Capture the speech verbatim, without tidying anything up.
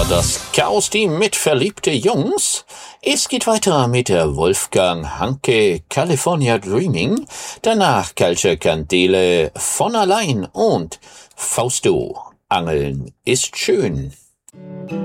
das Chaos-Team mit verliebte Jungs. Es geht weiter mit der Wolfgang Hanke California Dreaming. Danach Culture Candele von allein und Fausto. Angeln ist schön.